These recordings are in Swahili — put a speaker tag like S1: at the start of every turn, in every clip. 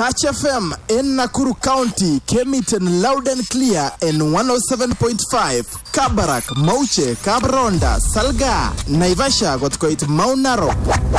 S1: Touch FM in Nakuru County came it in loud and clear in 107.5. Kabarak, Mauche, Kabronda, Salga, Naivasha got quite Mount Narok.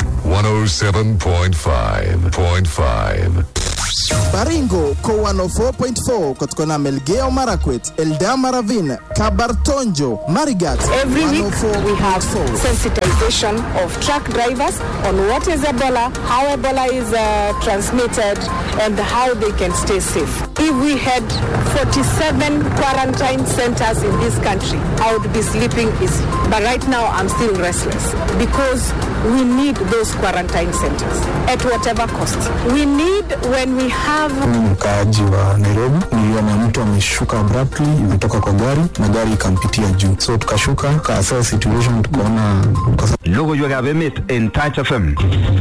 S2: 107.5.
S1: Baringo ko 104.4 kotkona Melgeo Marakwet, Eldama Ravine, Kabartonjo, Marigat.
S3: Every week we have sensitization of truck drivers on what is Ebola, how Ebola is transmitted, and how they can stay safe. If we had 47 quarantine centers in this country, I would be sleeping easy. But right now I'm still restless because we need those quarantine centers at whatever cost. We need when we have
S4: mkaaji wa Nairobi, niliona mtu ameshuka abruptly kutoka kwa gari na gari ikampitia juu. So tukashuka, kaasa situation tukaona
S5: logo yo gabemet in Touch FM.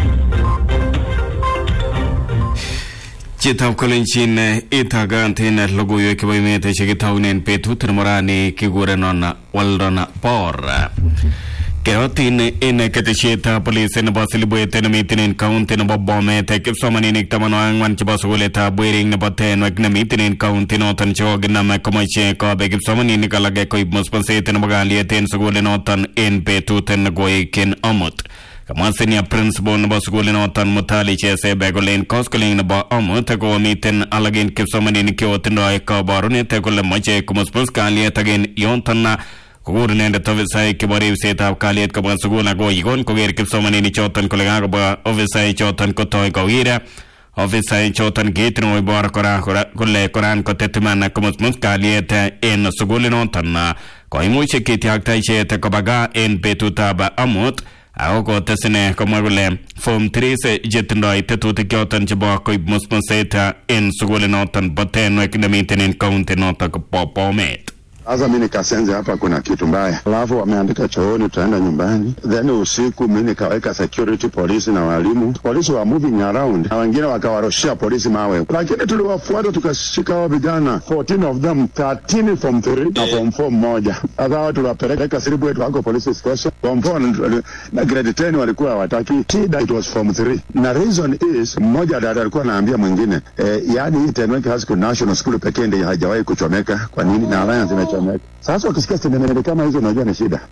S6: Chitap kolenchin itagantin logo yo kibaimete chikitaunen petut morani kigurenon waldona por. Kerotin in Katisheta police in Basilibuet and meeting in county in Bobome, take if someone in Tamanoan, one Chibasuleta, wearing about 10, like the meeting in county, not and Chogana, Comache, Cobek, if someone in Nicolagaco, must passate in Bagalia, ten Sugulinotan in Petut and Goikin Omut. Kamasenia principal Basugulinotan Mutali Chese Bagolin, Coscolin about Omut, go meeting Alagin, keep someone in Kyoto, Cabarone, Tecola Mache, Kumuspuskalia, again, Yontana. Kugurin and the Tovisai Kibari set up Kaliat Kabasuguna go Yigon, Koger Kipsoman in Chotan Kolegaba, Ovisai Chotan Kotoi Kogira, Ovisai Chotan Gate, no Barakora, Kole Koran Kotetuman, Kumus Muskaliet in Sugulinotan, Koimuchi Kitiaktai Kobaga in Petutaba Amut, Aoko Tessene Komagule, Form 3 Jetindoi Tetuti Kyotan Chibako Musponseta in Sugulinotan, but 10 like the meeting in County Nota Popomate.
S7: Sasa mimi nikasenze hapa kuna kitu mbaya. Alafu wameandika chooni tutaenda nyumbani. Then usiku mimi nikaweka security police na walimu. Polisi wa moving around. Na wengine wakawaroshia polisi mawe. Lakini tuliwafuata tukashika hao vijana 14 of them, 13 from 3 na from 4 moja. Sasa wao tuliwapeleka Siribu wetu wako police station. From 4 na grade 10 walikuwa hawataki. Shida it was from 3. Na reason is mmoja dada alikuwa anaambia mwingine yani hii Tenwek High School National School pekee ndio haijawahi kuchomeka. Kwa nini? Na alliance imechomeka. Sasa ukisikia sinema kama hizo unajua ni shida.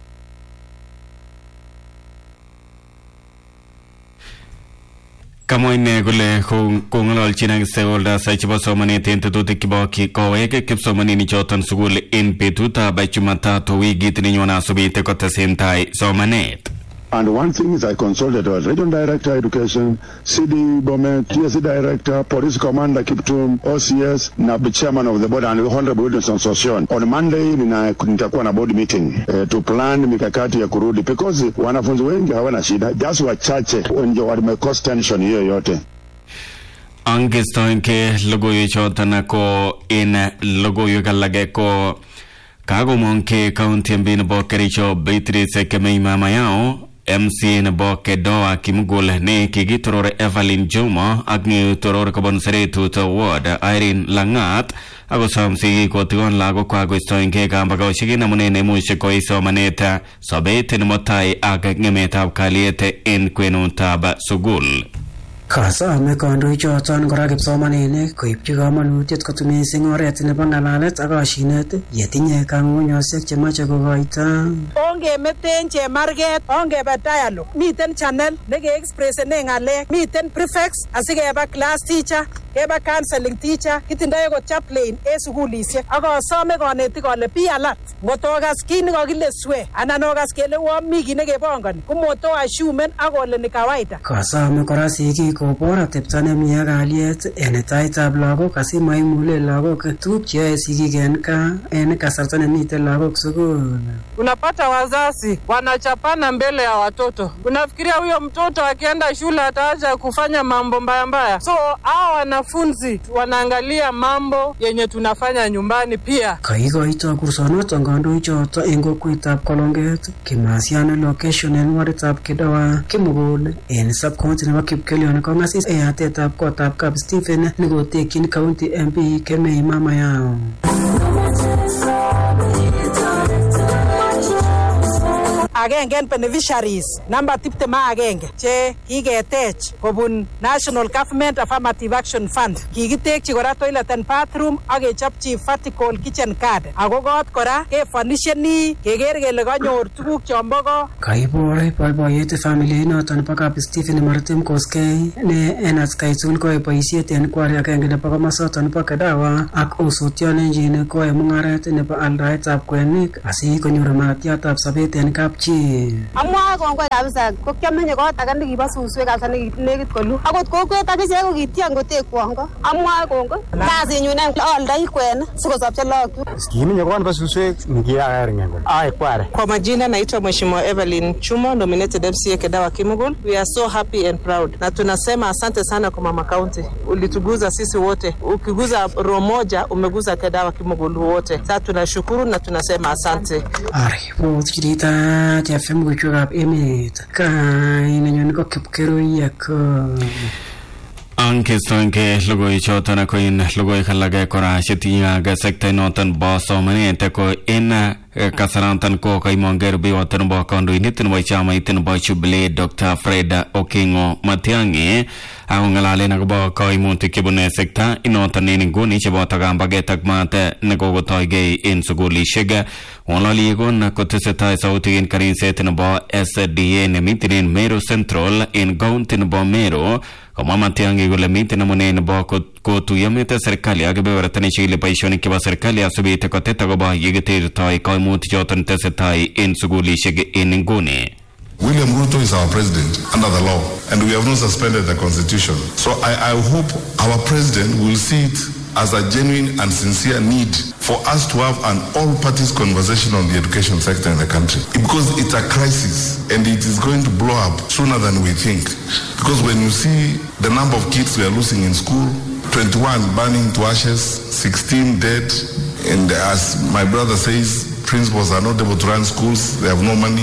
S6: Kamo ine gule kungolol chinang seolda sa chibasomani tente tuti kibaki kaweke kipsomani ni chotan sugul in petuta by Jumatatu wigi tininyona subite kota semtai somanet.
S7: And one thing is I consulted our Regional Director Education, CD Bomet, TSC Director, Police Commander Kiptum, OCS, na the Chairman of the Board and the Honorable Wilson Sossion. On Monday, nitakuwa na board meeting to plan mikakati ya kurudi because wanafunzi wengi hawana shida, just wachache ndio wamekosa tension hiyo yote.
S6: Angestoinke logo yochotana ko in logo yokalage ko kagomonke county mbina bokericho Beatrice Kemei mama yao MC na boke doa kimugul ne kigitorore Evelyn Juma agni torore kabon seretu to ward Irene Langat ago samsi ko tion lago kwa go stoinke kamba go shigina munene mushe ko iso maneta sobete ne motai aga ngemeta kaliete en kwenutaba sugul.
S8: Kasa mekondo choton kora kipsomaninik koipchi kamanutiet kot mising oret nebo ngalalet ak kashinet yetinye kangunyoshek chemache kokoito.
S9: Ongemeten chemarget, ongeba dialogue. Miten channel neke-expressene ngalek, miten prefects asikeba class teacher, keba counseling teacher, kitindoi ko chaplain sugulisiek. Ak asome konetik kole be alert. Ngotokas kit nekakile swe anan okas kele mi kit nekebongoni, komoto assumen ak kole ni kawaida.
S8: Kasome kora sigik kobor atepto nemie ak kalyet en taitab lagok asimaimule lagok tuguk cheyoe sigik en kaa en kasarta nemiten lagok sukul.
S9: Unapata wazazi wanachapana mbele ya watoto. Unafikiria huyo mtoto akienda shule ataacha kufanya mambo mbaya mbaya. So hao wanafunzi wanaangalia mambo yenye tunafanya nyumbani pia.
S8: Kaikoito kursonoton kandoichoto en kokwetab Kolonget, Kimasian location en waditab Kidawa, Kimugul en subcounty nebo Kipkelion kongasis eyatetab kotab Kap Stephen nekotekyin county MP Kemei mama yao.
S9: agenge beneficiaries number 21 che kiketech kobun National Government Affirmative Action Fund. Kikitekchi kora toilet and bathroom ak kechopchi vertical kitchen card. Ako kot kora ke furnisheni keker kele kanyor tuguk chombo ko.
S8: Kaibor boiboiyet family noton nebo Kap Stephen Maritim Koskei ne enas kaitsul ko boisiet en kwari agenge nebo komasoton nebo Kedawa ak osotion engine ko mungaret nebo aldaetab kwenik asi konyor makatiatab sobet en kapchi.
S10: Amwa kongoi kabisa ko kiamenye kot age nekibo suswek kabisa nekit kolu. Akot kokwet akichek ko kitian kotekwon ko. Amwa kongoi. Kasinyu ne aldai kwen sikosopche lagok.
S4: Kimenye kot nebo suswek nikiager ngenge. Ai kware.
S11: Kwa majina naitwa Mheshimiwa Evelyn Chumo, nominated MCA Kedawa Kimugul. We are so happy and proud. Na tunasema asante sana kwa Mama County. Ulituguza sisi wote. Ukiguza roho moja umeguza Kedawa Kimugul wote. Sasa tunashukuru na tunasema asante.
S8: Aripot kirita FM kuchukap emet. Kainenyon ko Kipkerui yako.
S6: Anke sonke lugoi choton ko in lugoi kalage kora shetiya ga sekta noton bo somanet ko in kasarantan ko kai monger bi watan bo kondo initin bo chama itin bo Jubilee Dr. Fred Okingo Matiang'i ang ngalale na bo kai munti kibune sekta inotan ni nguni chebo tagambage takmate nagogotoy gay in suguli shega walali gon ko teseta sauti in karin setin bo SDA ne mitin Meru Central in Gauntin bo Meru kama Matiang'i gole mitin amune bo ko tuyamete serikali agbe waratani chile paishoni kiba serikali asubite ko teta go ba yigete toy kai munti jotan tesetai in suguli shega in nguni.
S12: William Ruto is our president under the law, and we have not suspended the constitution. So I hope our president will see it as a genuine and sincere need for us to have an all-parties conversation on the education sector in the country. Because it's a crisis, and it is going to blow up sooner than we think. Because when you see the number of kids we are losing in school, 21 burning to ashes, 16 dead, and as my brother says, principals are not able to run schools, they have no money.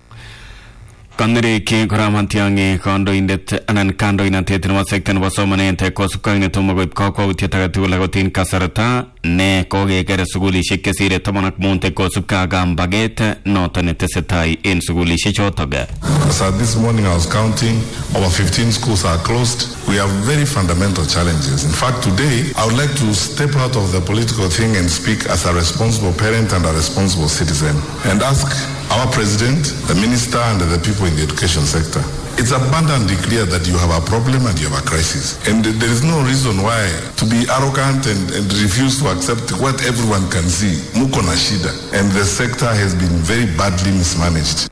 S6: Kandere ki Matiang'i kondo indet anan kando inatet no sekta no somanente ko sukang tumago ko utiata tulagotin kasarata ne ko gegere suguli shikesire tomanak monte ko sukaga bagete notane tesetai in suguli shichotoga.
S12: So this morning I was counting, over 15 schools are closed. We have very fundamental challenges. In fact, today I would like to step out of the political thing and speak as a responsible parent and a responsible citizen and ask our president, the minister, and the people in the education sector. It's abundantly clear that you have a problem and you have a crisis. And there is no reason why to be arrogant and refuse to accept what everyone can see. Muko na shida. And the sector has been very badly mismanaged.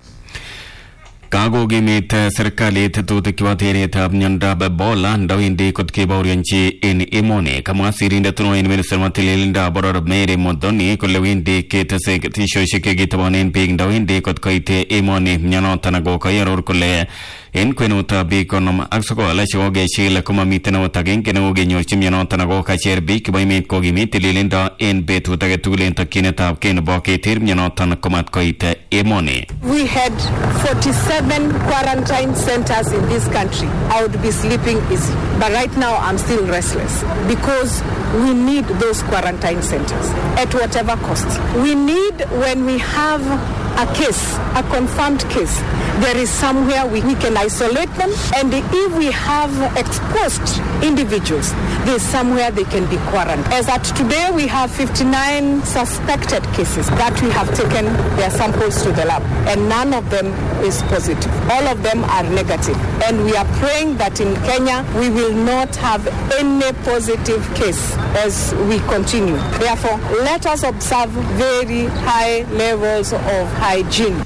S6: Kago gimit serikali tetutik kiwateri tab nyanda bebola ndawindi kutkibaurianchi in imoni kama sirinde tuno in minister matililinda boror Mary Modoni kulewindi kitase tisho shike gitabanin ping ndawindi kutkoite imoni mnyano tanago kayaror kule in kwenuta bikonom aksoko ala shoge shila kuma mitena watagen kenuge nyorchi mnyano tanago kacher bik baimit ko gimit lilinda in betu tagetulin takinetab ken boketir mnyano tanakomat koite imoni.
S3: We had 47 quarantine centers in this country. I would be sleeping easy. But right now I'm still restless because we need those quarantine centers at whatever cost. We need, when we have a case, a confirmed case, there is somewhere we can isolate them, and if we have exposed individuals, there is somewhere they can be quarantined. As at today, we have 59 suspected cases that we have taken their samples to the lab, and none of them is positive. All of them are negative, and we are praying that in Kenya we will not have any positive case as we continue. Therefore, let us observe very high levels of hygiene.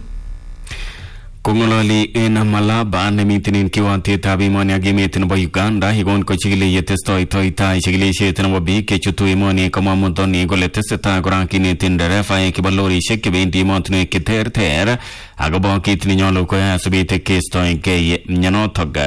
S6: Kungololi ena malaba ne mitinin kiwanti tabi moni agimetin bo Uganda higon ko chigili yetestoi toita chigili shetin bo bi ke chutu imoni kama mutoni gole testata gorankini tindere fa e kibalori sheke bendi montne kiterter agabo kitni nyolo ko asubite kestoi ke nyanotoga.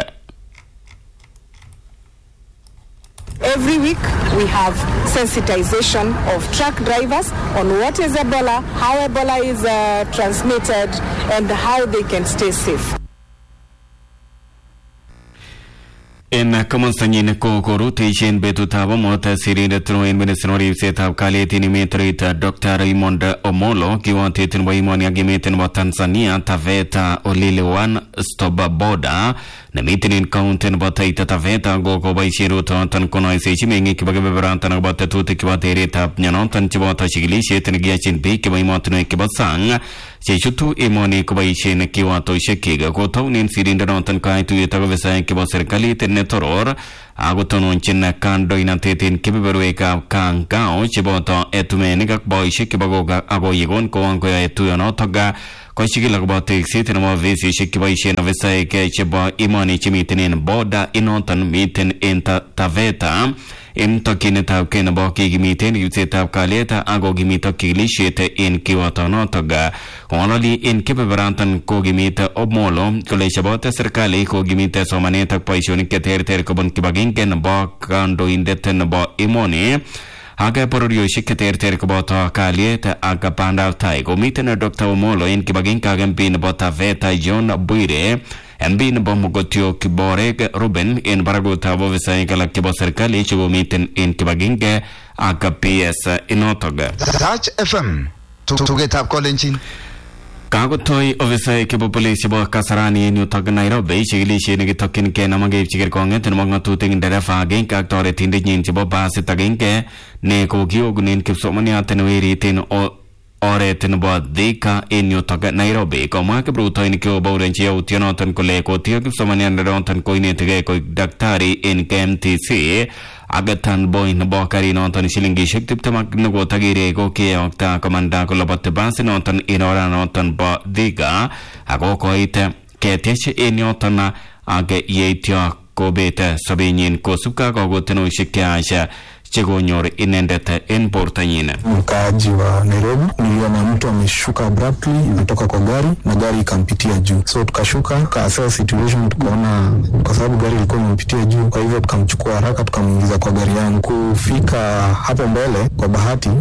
S3: Every week we have sensitization of truck drivers on what is Ebola, how Ebola is transmitted, and how they can stay safe.
S6: En kamonstanyin ko koruteishen betutab amut sirindet nebo ministry ribsetab kalyet en emet Dr. Raymond Omolo kiwotet nebo emoni ak emet nebo Tanzania Taveta Olelewan Stop Border nemiten en county nebo Taita Taveta koboisien rutoton konoisechi meng'ik chebo kebeberatan akobo tetutik chebo teretab mionoton cheboto chikilisiet nekiyochin biik chebo emotinwek chebo sang chechutu emoni koboisien kiwatoshek kotounen sirindonoton kaituyet ak ofisaek chebo serikalit netoror akotononchin kandoinatet en kebeberwekab Kangao cheboto etumenik ak boisiek chebo akoyekon kowon koyoe tuyonotok kochigil akobo tekset nebo ofisisiek cheboisien ofisaek chebo emoni chemiten en border inoton miten en Taveta en tokyinetab kei nebo kikimiten ribsetab kalyet ak kokimit chikilisiet en kiwatonotok kong'ololi en kebeberatan kokimit Omolo kole cheboto serikali kokimit somanet ak boisionik cheterter kobun kibagenge nebo kandoindet nebo emoni ak bororiosiek cheterter koboto kalyet ak bandab tai komiten Dr. Omolo en kibagenge ak MP nebo Taveta John Bwire MP nebo Mogotio Kiborek Ruben en barakutab ofisaek alak chebo serikali chekomiten en kibagenge ak PS inotok.
S13: Touch FM tugetab kolenjin
S6: kakotoi ofisaek chebo polis chebo Kasarani en yutok Nairobi chikilisiet nekitokyingei namakeipchi kerkong'et nebo ng'atutik ndereva agenge ak toretindenyin chebo basit agenge ne kokiogunen kipsomaniat newerit en oret nebo Thika en yutok Nairobi. Komwa kiprutoinik chekobourenchi yautionoton kole kotiyo kipsomaniandanoton koinetigei koik daktari en KMTC ak tanboy nebo karinoton shilingishek 20 ak nekotokire kokiyokta komanda koloboti basinoton en oranoton bo Thika ako koit ketiech en yoton ak yeityo kobet sobenyin kosubkei ak kakotinosiek cheyach chekonyor inendet en bortanyin.
S4: Mkaaji wa Nairobi niliona mtu ameshuka abruptly kutoka kwa gari na gari ikampitia juu, so tukashuka kaasea situation, tukaona kwa sababu gari ilikuwa imempitia juu, kwa hivyo tukamchukua haraka tukamuingiza kwa gari yangu. Kufika hapo mbele kwa bahati